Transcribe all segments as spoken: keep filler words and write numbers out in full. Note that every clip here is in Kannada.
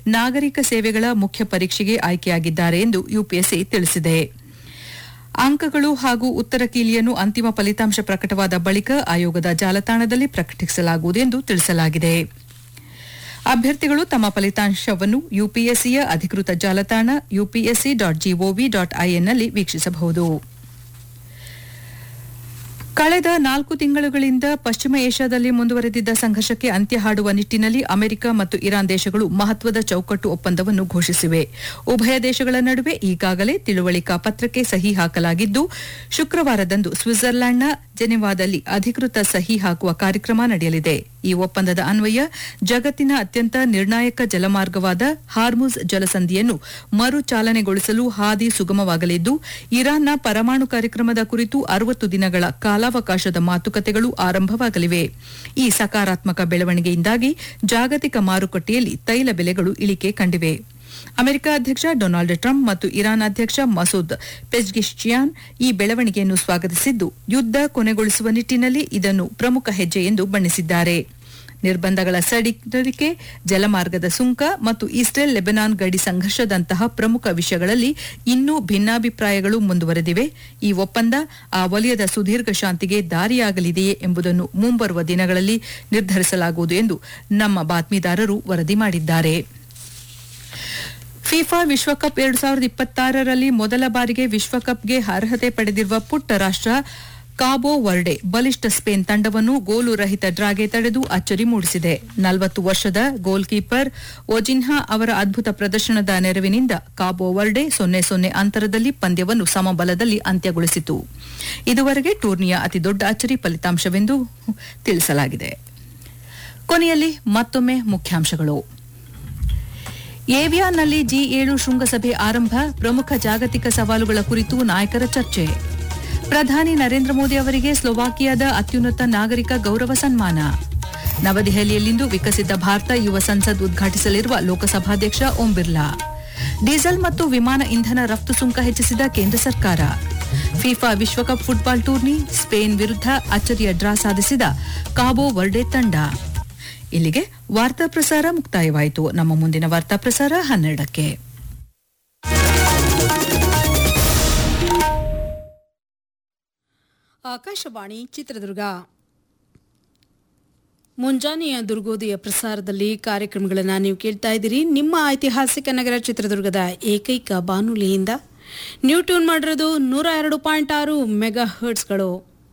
ನಾಗರಿಕ ಸೇವೆಗಳ ಮುಖ್ಯ ಪರೀಕ್ಷೆಗೆ ಆಯ್ಕೆಯಾಗಿದ್ದಾರೆ ಎಂದು ಯುಪಿಎಸ್ಸಿ ತಿಳಿಸಿದೆ. ಅಂಕಗಳು ಹಾಗೂ ಉತ್ತರ ಕೀಲಿಯನ್ನು ಅಂತಿಮ ಫಲಿತಾಂಶ ಪ್ರಕಟವಾದ ಬಳಿಕ ಆಯೋಗದ ಜಾಲತಾಣದಲ್ಲಿ ಪ್ರಕಟಿಸಲಾಗುವುದು ಎಂದು ತಿಳಿಸಲಾಗಿದೆ. ಅಭ್ಯರ್ಥಿಗಳು ತಮ್ಮ ಫಲಿತಾಂಶವನ್ನು ಯುಪಿಎಸ್ಸಿಯ ಅಧಿಕೃತ ಜಾಲತಾಣ ಯುಪಿಎಸ್ಸಿ ಡಾಟ್ ಜಿಒವಿ ಡಾಟ್ ಐಎನ್ನಲ್ಲಿ ವೀಕ್ಷಿಸಬಹುದು. ಕಳೆದ ನಾಲ್ಕು ತಿಂಗಳುಗಳಿಂದ ಪಶ್ಚಿಮ ಏಷ್ಯಾದಲ್ಲಿ ಮುಂದುವರೆದಿದ್ದ ಸಂಘರ್ಷಕ್ಕೆ ಅಂತ್ಯ ಹಾಡುವ ನಿಟ್ಟಿನಲ್ಲಿ ಅಮೆರಿಕ ಮತ್ತು ಇರಾನ್ ದೇಶಗಳು ಮಹತ್ವದ ಚೌಕಟ್ಟು ಒಪ್ಪಂದವನ್ನು ಘೋಷಿಸಿವೆ. ಉಭಯ ದೇಶಗಳ ನಡುವೆ ಈಗಾಗಲೇ ತಿಳುವಳಿಕಾ ಪತ್ರಕ್ಕೆ ಸಹಿ ಹಾಕಲಾಗಿದ್ದು, ಶುಕ್ರವಾರದಂದು ಸ್ವಿಟ್ಜರ್ಲೆಂಡ್ನ ಜೆನೆವಾದಲ್ಲಿ ಅಧಿಕೃತ ಸಹಿ ಹಾಕುವ ಕಾರ್ಯಕ್ರಮ ನಡೆಯಲಿದೆ. ಈ ಒಪ್ಪಂದದ ಅನ್ವಯ ಜಗತ್ತಿನ ಅತ್ಯಂತ ನಿರ್ಣಾಯಕ ಜಲಮಾರ್ಗವಾದ ಹಾರ್ಮುಜ್ ಜಲಸಂಧಿಯನ್ನು ಮರು ಚಾಲನೆಗೊಳಿಸಲು ಹಾದಿ ಸುಗಮವಾಗಲಿದ್ದು, ಇರಾನ್ನ ಪರಮಾಣು ಕಾರ್ಯಕ್ರಮದ ಕುರಿತು ಅರವತ್ತು ದಿನಗಳ ಕಾಲಾವಕಾಶದ ಮಾತುಕತೆಗಳು ಆರಂಭವಾಗಲಿವೆ. ಈ ಸಕಾರಾತ್ಮಕ ಬೆಳವಣಿಗೆಯಿಂದಾಗಿ ಜಾಗತಿಕ ಮಾರುಕಟ್ಟೆಯಲ್ಲಿ ತೈಲ ಬೆಲೆಗಳು ಇಳಿಕೆ ಕಂಡಿವೆ. ಅಮೆರಿಕ ಅಧ್ಯಕ್ಷ ಡೊನಾಲ್ಡ್ ಟ್ರಂಪ್ ಮತ್ತು ಇರಾನ್ ಅಧ್ಯಕ್ಷ ಮಸೂದ್ ಪೆಜ್ಗಿಶ್ಚಿಯಾನ್ ಈ ಬೆಳವಣಿಗೆಯನ್ನು ಸ್ವಾಗತಿಸಿದ್ದು, ಯುದ್ಧ ಕೊನೆಗೊಳಿಸುವ ನಿಟ್ಟಿನಲ್ಲಿ ಇದನ್ನು ಪ್ರಮುಖ ಹೆಜ್ಜೆ ಎಂದು ಬಣ್ಣಿಸಿದ್ದಾರೆ. ನಿರ್ಬಂಧಗಳ ಸಡಿಲಿಕೆ, ಜಲಮಾರ್ಗದ ಸುಂಕ ಮತ್ತು ಇಸ್ರೇಲ್ ಲೆಬನಾನ್ ಗಡಿ ಸಂಘರ್ಷದಂತಹ ಪ್ರಮುಖ ವಿಷಯಗಳಲ್ಲಿ ಇನ್ನೂ ಭಿನ್ನಾಭಿಪ್ರಾಯಗಳು ಮುಂದುವರೆದಿವೆ. ಈ ಒಪ್ಪಂದ ಆ ವಲಯದ ಸುದೀರ್ಘ ಶಾಂತಿಗೆ ದಾರಿಯಾಗಲಿದೆಯೇ ಎಂಬುದನ್ನು ಮುಂಬರುವ ದಿನಗಳಲ್ಲಿ ನಿರ್ಧರಿಸಲಾಗುವುದು ಎಂದು ನಮ್ಮ ಬಾತ್ಮೀದಾರರು ವರದಿ ಮಾಡಿದ್ದಾರೆ. ಫಿಫಾ ವಿಶ್ವಕಪ್ ಎರಡು ಸಾವಿರದ ಇಪ್ಪತ್ತಾರರಲ್ಲಿ ಮೊದಲ ಬಾರಿಗೆ ವಿಶ್ವಕಪ್ಗೆ ಅರ್ಹತೆ ಪಡೆದಿರುವ ಪುಟ್ಟ ರಾಷ್ಟ ಕಾಬೋ ವರ್ಡೆ ಬಲಿಷ್ಠ ಸ್ಪೇನ್ ತಂಡವನ್ನು ಗೋಲು ರಹಿತ ಡ್ರಾಗೆ ತಡೆದು ಅಚ್ಚರಿ ಮೂಡಿಸಿದೆ. ನಲವತ್ತು ವರ್ಷದ ಗೋಲ್ ಕೀಪರ್ ಒಜಿನ್ಹಾ ಅವರ ಅದ್ಭುತ ಪ್ರದರ್ಶನದ ನೆರವಿನಿಂದ ಕಾಬೋ ವರ್ಡೆ ಸೊನ್ನೆ ಸೊನ್ನೆ ಅಂತರದಲ್ಲಿ ಪಂದ್ಯವನ್ನು ಸಮಬಲದಲ್ಲಿ ಅಂತ್ಯಗೊಳಿಸಿತು. ಇದುವರೆಗೆ ಟೂರ್ನಿಯ ಅತಿದೊಡ್ಡ ಅಚ್ಚರಿ ಫಲಿತಾಂಶವೆಂದು ತಿಳಿಸಲಾಗಿದೆ. ಕೊನೆಯಲ್ಲಿ ಮತ್ತೊಮ್ಮೆ ಮುಖ್ಯಾಂಶಗಳು. ಏವಿಯಾನ್ನಲ್ಲಿ ಜಿ ಏಳು ಶೃಂಗಸಭೆ ಆರಂಭ, ಪ್ರಮುಖ ಜಾಗತಿಕ ಸವಾಲುಗಳ ಕುರಿತು ನಾಯಕರ ಚರ್ಚೆ. ಪ್ರಧಾನಿ ನರೇಂದ್ರ ಮೋದಿ ಅವರಿಗೆ ಸ್ಲೋವಾಕಿಯಾದ ಅತ್ಯುನ್ನತ ನಾಗರಿಕ ಗೌರವ ಸನ್ಮಾನ. ನವದೆಹಲಿಯಲ್ಲಿಂದು ವಿಕಸಿತ ಭಾರತ ಯುವ ಸಂಸದ್ ಉದ್ಘಾಟಿಸಲಿರುವ ಲೋಕಸಭಾಧ್ಯಕ್ಷ ಓಂ ಬಿರ್ಲಾ. ಡೀಸೆಲ್ ಮತ್ತು ವಿಮಾನ ಇಂಧನ ರಫ್ತು ಸುಂಕ ಹೆಚ್ಚಿಸಿದ ಕೇಂದ್ರ ಸರ್ಕಾರ. ಫಿಫಾ ವಿಶ್ವಕಪ್ ಫುಟ್ಬಾಲ್ ಟೂರ್ನಿ, ಸ್ಪೇನ್ ವಿರುದ್ಧ ಅಚ್ಚರಿಯ ಡ್ರಾ ಸಾಧಿಸಿದ ಕಾಬೋ ವರ್ಡೆ ತಂಡ. ಇಲ್ಲಿಗೆ ವಾರ್ತಾ ಪ್ರಸಾರ ಮುಕ್ತಾಯವಾಯಿತು. ನಮ್ಮ ಮುಂದಿನ ವಾರ್ತಾ ಪ್ರಸಾರ ಹನ್ನೆರಡಕ್ಕೆ. ಆಕಾಶವಾಣಿ ಚಿತ್ರದುರ್ಗ. ಮುಂಜಾನೆಯ ದುರ್ಗೋದಯ ಪ್ರಸಾರದಲ್ಲಿ ಕಾರ್ಯಕ್ರಮಗಳನ್ನು ನೀವು ಕೇಳ್ತಾ ಇದ್ದೀರಿ. ನಿಮ್ಮ ಐತಿಹಾಸಿಕ ನಗರ ಚಿತ್ರದುರ್ಗದ ಏಕೈಕ ಬಾನುಲಿಯಿಂದ ನೀವು ಟ್ಯೂನ್ ಮಾಡಿರೋದು ನೂರ ಎರಡು ಪಾಯಿಂಟ್ ಆರು ಮೆಗಾ ಹರ್ಟ್ಸ್ಗಳು.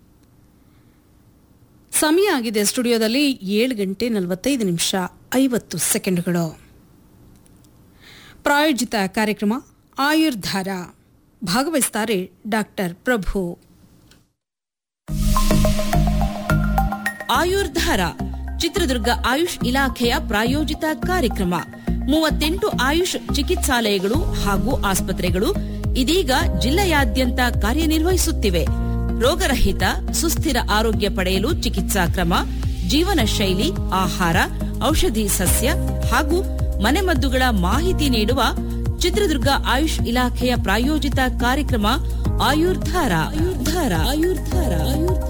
ಸಮಯ ಆಗಿದೆ ಸ್ಟುಡಿಯೋದಲ್ಲಿ ಏಳು ಗಂಟೆ ನಲವತ್ತೈದು ನಿಮಿಷ ಐವತ್ತು ಸೆಕೆಂಡ್ಗಳು. ಪ್ರಾಯೋಜಿತ ಕಾರ್ಯಕ್ರಮ ಆಯುರ್ಧಾರ. ಭಾಗವಹಿಸುತ್ತಾರೆ ಡಾಕ್ಟರ್ ಪ್ರಭು. ಆಯುರ್ಧಾರ ಚಿತ್ರದುರ್ಗ ಆಯುಷ್ ಇಲಾಖೆಯ ಪ್ರಾಯೋಜಿತ ಕಾರ್ಯಕ್ರಮ. ಮೂವತ್ತೆಂಟು ಆಯುಷ್ ಚಿಕಿತ್ಸಾಲಯಗಳು ಹಾಗೂ ಆಸ್ಪತ್ರೆಗಳು ಇದೀಗ ಜಿಲ್ಲೆಯಾದ್ಯಂತ ಕಾರ್ಯನಿರ್ವಹಿಸುತ್ತಿವೆ. ರೋಗರಹಿತ ಸುಸ್ಥಿರ ಆರೋಗ್ಯ ಪಡೆಯಲು ಚಿಕಿತ್ಸಾ ಕ್ರಮ, ಜೀವನ ಶೈಲಿ, ಆಹಾರ, ಔಷಧಿ ಸಸ್ಯ ಹಾಗೂ ಮನೆಮದ್ದುಗಳ ಮಾಹಿತಿ ನೀಡುವ ಚಿತ್ರದುರ್ಗ ಆಯುಷ್ ಇಲಾಖೆಯ ಪ್ರಾಯೋಜಿತ ಕಾರ್ಯಕ್ರಮ ಆಯುರ್ಧಾರ. ಆಯುರ್ಧಾರ ಆಯುರ್ಧಾರ ಆಯುರ್ಧಾರ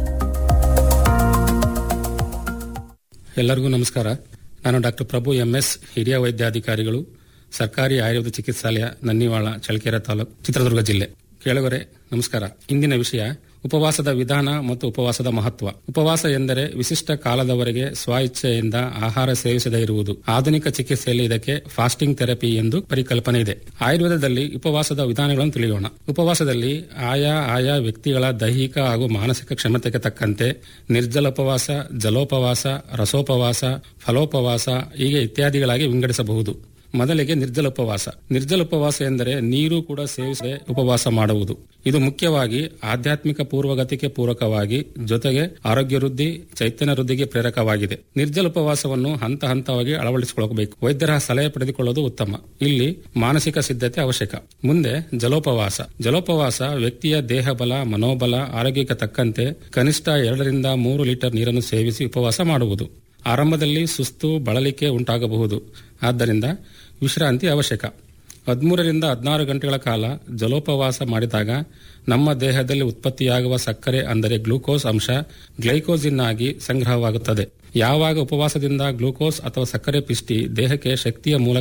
ಎಲ್ಲರಿಗೂ ನಮಸ್ಕಾರ. ನಾನು ಡಾಕ್ಟರ್ ಪ್ರಭು ಎಂಎಸ್, ಹಿರಿಯ ವೈದ್ಯಾಧಿಕಾರಿಗಳು, ಸರ್ಕಾರಿ ಆಯುರ್ವೇದ ಚಿಕಿತ್ಸಾಲಯ, ನನ್ನಿವಾಳ, ಚಳ್ಳಕೆರೆ ತಾಲೂಕು, ಚಿತ್ರದುರ್ಗ ಜಿಲ್ಲೆ. ಕೇಳುವರೆ ನಮಸ್ಕಾರ. ಇಂದಿನ ವಿಷಯ ಉಪವಾಸದ ವಿಧಾನ ಮತ್ತು ಉಪವಾಸದ ಮಹತ್ವ. ಉಪವಾಸ ಎಂದರೆ ವಿಶಿಷ್ಟ ಕಾಲದವರೆಗೆ ಸ್ವ ಇಚ್ಛೆಯಿಂದ ಆಹಾರ ಸೇವಿಸದೇ ಇರುವುದು. ಆಧುನಿಕ ಚಿಕಿತ್ಸೆಯಲ್ಲಿ ಇದಕ್ಕೆ ಫಾಸ್ಟಿಂಗ್ ಥೆರಪಿ ಎಂದು ಪರಿಕಲ್ಪನೆ ಇದೆ. ಆಯುರ್ವೇದದಲ್ಲಿ ಉಪವಾಸದ ವಿಧಾನಗಳನ್ನು ತಿಳಿಯೋಣ. ಉಪವಾಸದಲ್ಲಿ ಆಯಾ ಆಯಾ ವ್ಯಕ್ತಿಗಳ ದೈಹಿಕ ಹಾಗೂ ಮಾನಸಿಕ ಕ್ಷಮತೆಗೆ ತಕ್ಕಂತೆ ನಿರ್ಜಲೋಪವಾಸ, ಜಲೋಪವಾಸ, ರಸೋಪವಾಸ, ಫಲೋಪವಾಸ ಹೀಗೆ ಇತ್ಯಾದಿಗಳಾಗಿ ವಿಂಗಡಿಸಬಹುದು. ಮೊದಲಿಗೆ ನಿರ್ಜಲೋಪವಾಸ. ನಿರ್ಜಲೋಪವಾಸ ಎಂದರೆ ನೀರು ಕೂಡ ಸೇವಿಸದೆ ಉಪವಾಸ ಮಾಡುವುದು. ಇದು ಮುಖ್ಯವಾಗಿ ಆಧ್ಯಾತ್ಮಿಕ ಪೂರ್ವಗತಿಗೆ ಪೂರಕವಾಗಿ, ಜೊತೆಗೆ ಆರೋಗ್ಯ ವೃದ್ಧಿ, ಚೈತನ್ಯ ವೃದ್ಧಿಗೆ ಪ್ರೇರಕವಾಗಿದೆ. ನಿರ್ಜಲೋಪವಾಸವನ್ನು ಹಂತ ಹಂತವಾಗಿ ಅಳವಡಿಸಿಕೊಳ್ಳಬೇಕು. ವೈದ್ಯರ ಸಲಹೆ ಪಡೆದುಕೊಳ್ಳುವುದು ಉತ್ತಮ. ಇಲ್ಲಿ ಮಾನಸಿಕ ಸಿದ್ಧತೆ ಅವಶ್ಯಕ. ಮುಂದೆ ಜಲೋಪವಾಸ. ಜಲೋಪವಾಸ ವ್ಯಕ್ತಿಯ ದೇಹ ಬಲ, ಮನೋಬಲ, ಆರೋಗ್ಯಕ್ಕೆ ತಕ್ಕಂತೆ ಕನಿಷ್ಠ ಎರಡರಿಂದ ಮೂರು ಲೀಟರ್ ನೀರನ್ನು ಸೇವಿಸಿ ಉಪವಾಸ ಮಾಡುವುದು. ಆರಂಭದಲ್ಲಿ ಸುಸ್ತು, ಬಳಲಿಕೆ ಉಂಟಾಗಬಹುದು. ಆದ್ದರಿಂದ ವಿಶ್ರಾಂತಿ ಅವಶ್ಯಕ. ಹದಿಮೂರರಿಂದ ಹದಿನಾರು ಗಂಟೆಗಳ ಕಾಲ ಜಲೋಪವಾಸ ಮಾಡಿದಾಗ ನಮ್ಮ ದೇಹದಲ್ಲಿ ಉತ್ಪತ್ತಿಯಾಗುವ ಸಕ್ಕರೆ ಅಂದರೆ ಗ್ಲೂಕೋಸ್ ಅಂಶ ಗ್ಲೈಕೋಸಿನ್ ಆಗಿ ಸಂಗ್ರಹವಾಗುತ್ತದೆ. ಯಾವಾಗ ಉಪವಾಸದಿಂದ ಗ್ಲೂಕೋಸ್ ಅಥವಾ ಸಕ್ಕರೆ ಪಿಷ್ಟಿ ದೇಹಕ್ಕೆ ಶಕ್ತಿಯ ಮೂಲ